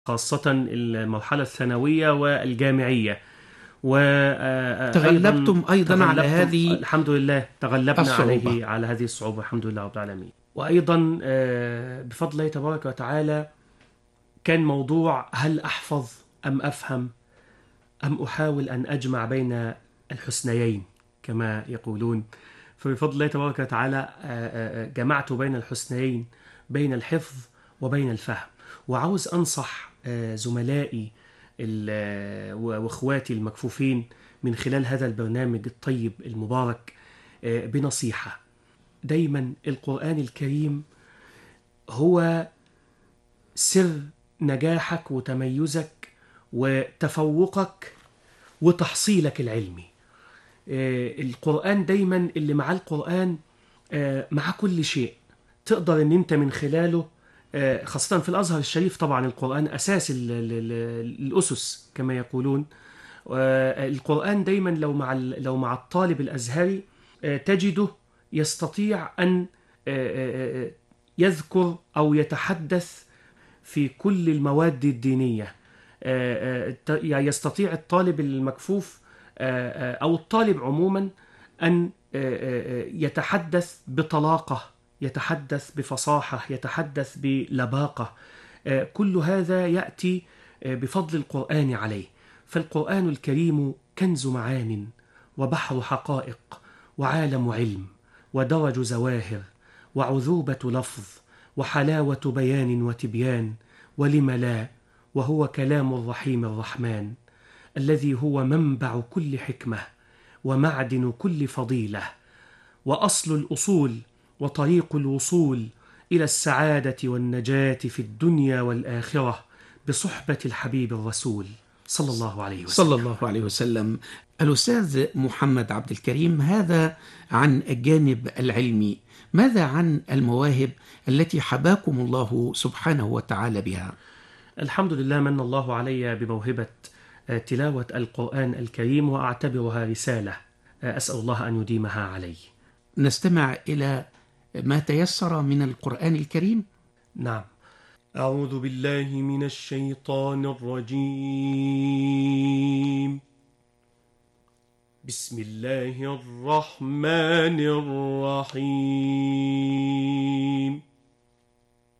خاصة المرحلة الثانوية والجامعية. وأيضا تغلبتم أيضا على تغلبتم هذه الحمد لله، تغلبنا الصعوبة. على هذه الصعوبة الحمد لله رب العالمين. وأيضا بفضل الله تبارك وتعالى كان موضوع هل أحفظ أم أفهم أم أحاول أن أجمع بين الحسنيين كما يقولون. فبفضل الله تبارك وتعالى جمعت بين الحسنيين، بين الحفظ وبين الفهم. وعاوز أنصح زملائي واخواتي المكفوفين من خلال هذا البرنامج الطيب المبارك بنصيحة. دايما القرآن الكريم هو سر نجاحك وتميزك وتفوقك وتحصيلك العلمي. القرآن دايما اللي مع القرآن مع كل شيء تقدر ان انت من خلاله، خاصة في الأزهر الشريف طبعا القرآن أساس الأسس كما يقولون. القرآن دايما لو مع الطالب الأزهري تجده يستطيع أن يذكر أو يتحدث في كل المواد الدينية. يعني يستطيع الطالب المكفوف أو الطالب عموما أن يتحدث بطلاقة، يتحدث بفصاحة، يتحدث بلباقة. كل هذا يأتي بفضل القرآن عليه. فالقرآن الكريم كنز معان وبحر حقائق وعالم علم ودرج زواهر وعذوبة لفظ وحلاوة بيان وتبيان، ولم لا، وهو كلام الرحيم الرحمن الذي هو منبع كل حكمة ومعدن كل فضيلة وأصل الأصول وطريق الوصول إلى السعادة والنجاة في الدنيا والآخرة بصحبة الحبيب الرسول صلى الله عليه صلى وسلم. الله عليه وسلم. الأستاذ محمد عبد الكريم، هذا عن الجانب العلمي، ماذا عن المواهب التي حباكم الله سبحانه وتعالى بها؟ الحمد لله من الله علي بموهبة تلاوة القرآن الكريم، وأعتبرها رسالة أسأل الله أن يديمها علي. نستمع إلى ما تيسر من القرآن الكريم. نعم. أعوذ بالله من الشيطان الرجيم. بسم الله الرحمن الرحيم.